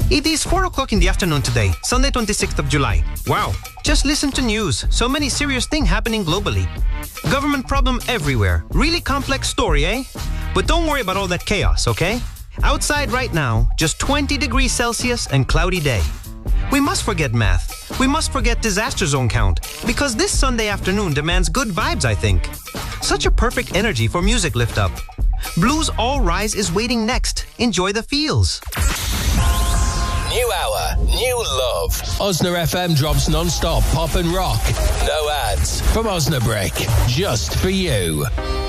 It is 4 o'clock in the afternoon today, Sunday 26th of July. Wow, just listen to news. So many serious things happening globally. Government problem everywhere. Really complex story, eh? But don't worry about all that chaos, okay? Outside right now, just 20 degrees Celsius and cloudy day. We must forget math. We must forget disaster zone count, because this Sunday afternoon demands good vibes, I think. Such a perfect energy for music lift up. Blues All Rise is waiting next. Enjoy the feels. New hour, new love. Osna FM drops non-stop pop and rock. No ads from Osnabrick, just for you.